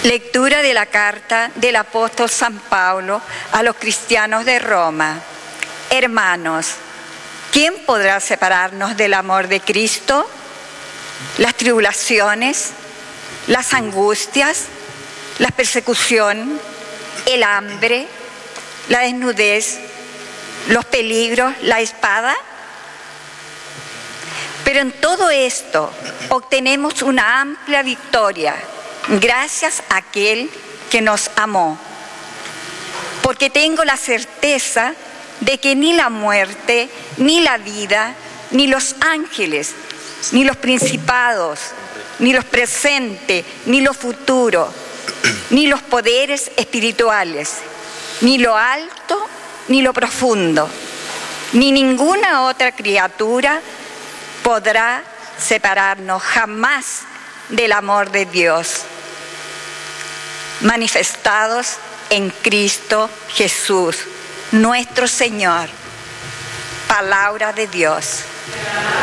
Lectura de la carta del apóstol San Pablo a los cristianos de Roma. Hermanos, ¿quién podrá separarnos del amor de Cristo? Las tribulaciones, las angustias, la persecución, el hambre, la desnudez, los peligros, la espada. Pero en todo esto obtenemos una amplia victoria gracias a aquel que nos amó. Porque tengo la certeza de que ni la muerte, ni la vida, ni los ángeles, ni los principados, ni los presentes, ni lo futuro, ni los poderes espirituales, ni lo alto, ni lo profundo, ni ninguna otra criatura podrá separarnos jamás del amor de Dios, manifestados en Cristo Jesús, nuestro Señor. Palabra de Dios.